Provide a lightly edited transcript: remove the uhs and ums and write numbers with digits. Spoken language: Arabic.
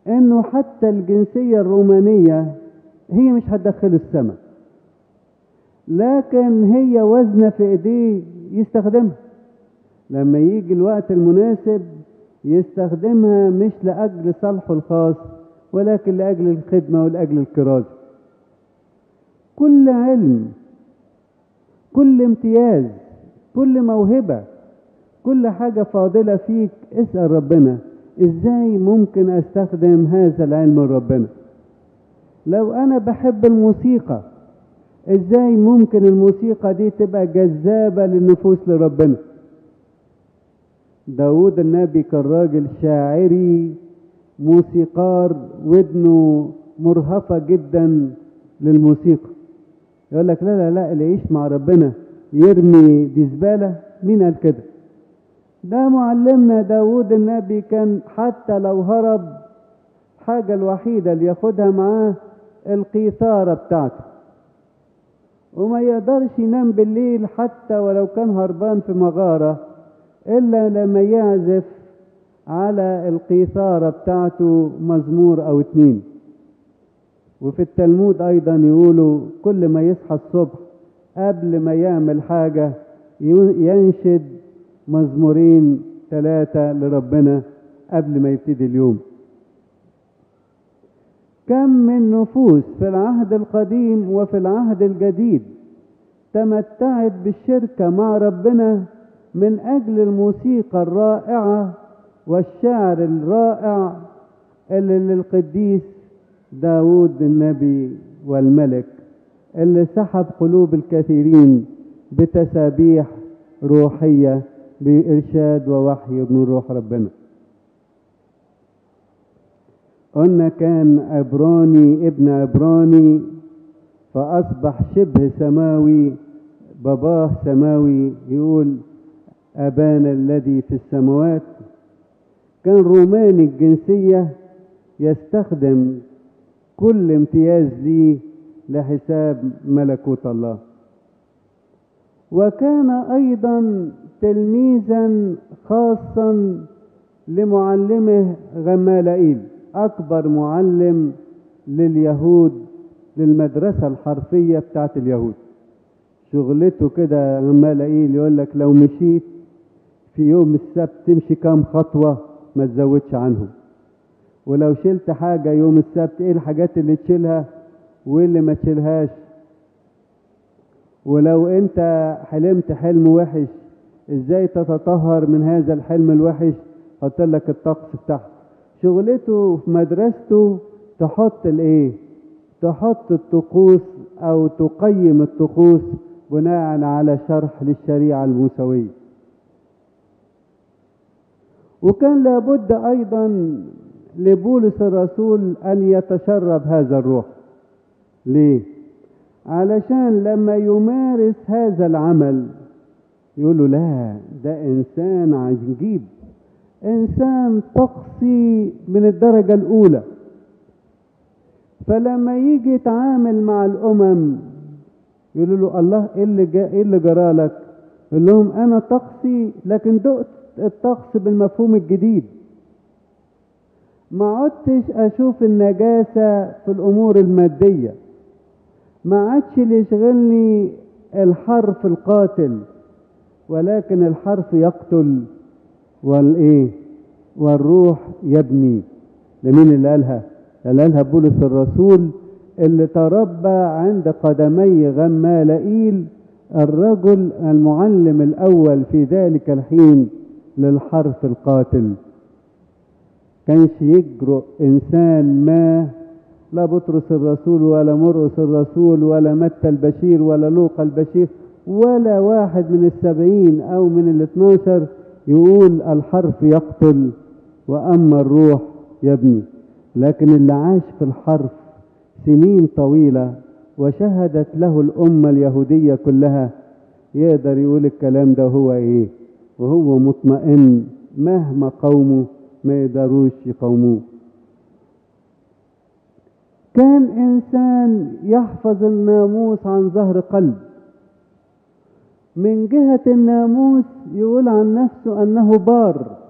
انه حتى الجنسية الرومانية هي مش هتدخله السماء، لكن هي وزنة في ايديه يستخدمها لما يجي الوقت المناسب، يستخدمها مش لأجل صالحه الخاص ولكن لأجل الخدمة ولأجل الكرازة. كل علم، كل امتياز، كل موهبة، كل حاجة فاضلة فيك، اسأل ربنا ازاي ممكن استخدم هذا العلم ربنا. لو انا بحب الموسيقى، ازاي ممكن الموسيقى دي تبقى جذابة للنفوس لربنا. داود النبي كان راجل شاعري موسيقار، ودنه مرهفة جدا للموسيقى. يقول لك لا لا لا، اللي يعيش مع ربنا يرمي دي زبالة. مين قال كده؟ ده معلمنا داود النبي كان حتى لو هرب، حاجة الوحيدة اللي ياخدها معاه القيثارة بتاعته، وما يقدرش ينام بالليل حتى ولو كان هربان في مغارة إلا لما يعزف على القيثارة بتاعته مزمور أو اتنين. وفي التلمود أيضا يقولوا كل ما يصحى الصبح قبل ما يعمل حاجة ينشد مزمورين 3 لربنا قبل ما يبتدي اليوم. كم من نفوس في العهد القديم وفي العهد الجديد تمتعت بالشركة مع ربنا من أجل الموسيقى الرائعة والشعر الرائع اللي للقديس داود النبي والملك، اللي سحب قلوب الكثيرين بتسابيح روحية بإرشاد ووحي من روح ربنا. قلنا كان عبراني ابن عبراني فأصبح شبه سماوي، باباه سماوي، يقول أبانا الذي في السماوات. كان روماني الجنسية، يستخدم كل امتياز ليه لحساب ملكوت الله. وكان أيضا تلميذا خاصا لمعلمه غمالائيل، أكبر معلم لليهود، للمدرسة الحرفية بتاعت اليهود. شغلته كده غمالائيل يقول لك لو مشيت في يوم السبت تمشي كام خطوة ما تزودش عنهم، ولو شلت حاجة يوم السبت ايه الحاجات اللي تشيلها وايه اللي ما تشيلهاش، ولو انت حلمت حلم وحش ازاي تتطهر من هذا الحلم الوحش، حط لك الطقس بتاعه. شغلته في مدرسته تحط الايه، تحط الطقوس او تقيم الطقوس بناء على شرح للشريعة الموسوية. وكان لابد ايضا لبولس الرسول ان يتشرب هذا الروح. ليه؟ علشان لما يمارس هذا العمل يقولوا لا ده انسان عجيب، انسان طقسي من الدرجة الاولى. فلما يجي يتعامل مع الامم يقولوا له الله ايه اللي جرالك؟ يقول لهم انا طقسي لكن دقت الطقس بالمفهوم الجديد، ما عدتش اشوف النجاسة في الامور المادية، ما عادش اللي يشغلني الحرف القاتل ولكن الحرف يقتل والايه والروح يبني. ده مين اللي قالها؟ اللي قالها بولس الرسول اللي تربى عند قدمي غمالائيل، الرجل المعلم الاول في ذلك الحين للحرف القاتل. كانش يجرؤ انسان ما، لا بطرس الرسول ولا مرقس الرسول ولا متى البشير ولا لوقا البشير ولا واحد من 70 او من 12 يقول الحرف يقتل واما الروح يبني. لكن اللي عاش في الحرف سنين طويلة وشهدت له الأمة اليهودية كلها يقدر يقول الكلام ده هو ايه، وهو مطمئن مهما قومه ما يقدروش يقوموه. كان إنسان يحفظ الناموس عن ظهر قلب. من جهة الناموس يقول عن نفسه أنه بار،